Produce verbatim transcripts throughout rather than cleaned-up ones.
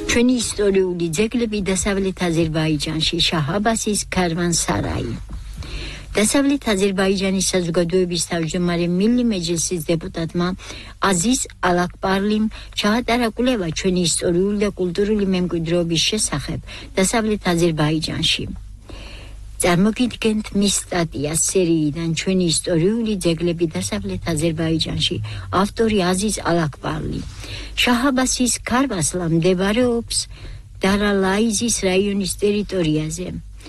ჩვენი ისტორიული ძეგლები დასავლეთ აზერბაიჯანში შაჰ-აბასის ქარვანსარაი. დასავლეთ აზერბაიჯანის საზოგადოების თავმჯდომარე მილი მეჯლისის დეპუტატმა აზიზ ალაკბარლიმ ჩაატარა კვლევა ჩვენი ისტორიული და კულტურული მემკვიდრეობის შესახებ დასავლეთ აზერბაიჯანში. წარმოგიდგენთ მის სტატიას სერიიდან ჩვენი ისტორიული ძეგლები დასავლეთ აზერბაიჯანში. ავტორი აზიზ ალაკბარლი. შაჰ-აბასის ქარვასლა მდებარეობს დარალაიზის რაიონის ტერიტორიაზე.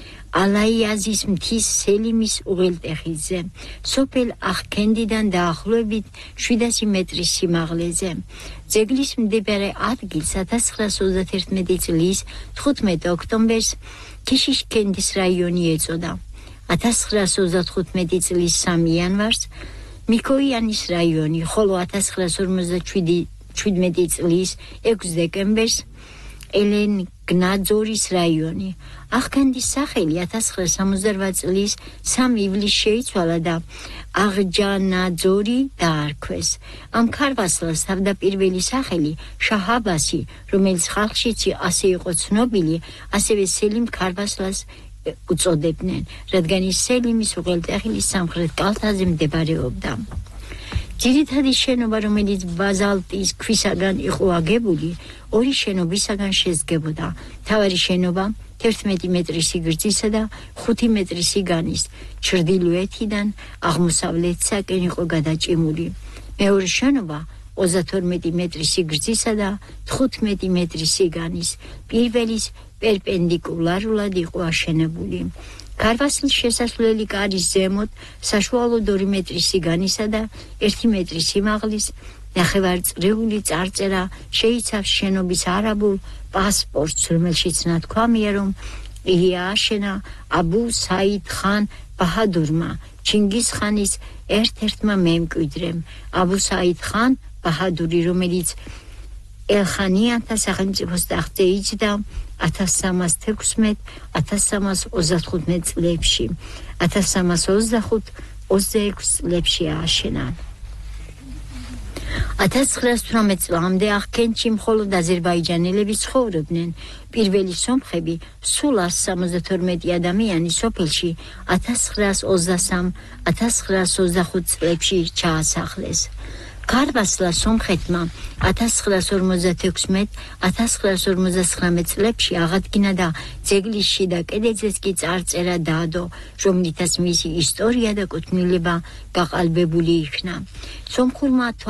ალაიაზის მთის სელიმის უღელტეხილზე, სოფელ ახქენდიდან დაახლოებით შვიდასი მეტრის სიმაღლეზე. ძეგლის მდებარე ადგილს ათას ცხრაას ოცდაათერთმეტი წლის თხუთმეტი ოქტომბერს ქიშიშქენდის რაიონი ეწოდა. ათას ცხრაას ოცდათხუთმეტი წლის სამი იანვარს მიქოიანის რაიონი, ხოლო ათას ცხრაას ორმოცდაშვიდმეტი წლის ექვსი დეკემბერს ელენ გნაძორის რაიონი. ახქენდის სახელი ათას ცხრაას სამოცდარვა წლის სამი ივლისს შეიცვალა და აღჯანაძორი დაარქვეს. ამ ქარვასლას თავდაპირველი სახელი შაჰ-აბასი, რომელიც ხალხშიც ასე იყო ცნობილი, ასევე სელიმ ქარვასლას უწოდებდნენ, რადგან ის სელიმის უღელტეხილის სამხრეთ კალთაზე მდებარეობდა. ძირითადი შენობა, რომელიც ბაზალტის ქვისაგან იყო აგებული, ორი შენობისაგან შედგებოდა. მთავარი შენობა თერთმეტი მეტრის სიგრძისა და ხუთი მეტრის სიგანის, ჩრდილოეთიდან აღმოსავლეთისაკენ იყო გადაჭიმული. მეორე შენობა ოცდათორმეტი მეტრის სიგრძისა და თხუთმეტი მეტრის სიგანის, პირველის პერპენდიკულარულად იყო აშენებული. ქარვასლის შესასვლელი კარის ზემოთ საშუალოდ ორი მეტრის სიგანისა და ერთი მეტრის სიმაღლის ნახევარწრიული წარწერა შეიცავს შენობის არაბულ პასპორტს, რომელშიც ნათქვამია, რომ იგი ააშენა აბუ საიდ ხან ბაჰადურმა, ჩინგიზ ხანის ერთ-ერთმა მემკვიდრემ. აბუ საიდ ხან ბაჰადური, რომელიც ელხანიანთა სახელმწიფოს ტახტზე იჯდა ათას სამას თექვსმეტ - ათას სამას ოცდათხუთმეტ წლებში, ათას სამას ოცდახუთ - ოცდაექვსი წლებში ააშენა. ათას ცხრაას თვრამეტ წლამდე ახქენდში მხოლოდ აზერბაიჯანელები ცხოვრობდნენ. პირველი სომხები, სულ ასი სამოცდათორმეტი ადამიანი სოფელში ათას ცხრაას ოცდასამი - ათას ცხრაას ოცდახუთ წლებში ჩაასახლეს. ქარვასლა სომხეთმა ათას ცხრაას ორმოცდათექვსმეტ - ათას ცხრაას ორმოცდაცხრამეტ წლებში აღადგინა და ძეგლის შიდა კედელზეც კი წარწერა დაადო, რომლითაც მისი ისტორია და კუთვნილება გაყალბებული იქნა. სომხურმა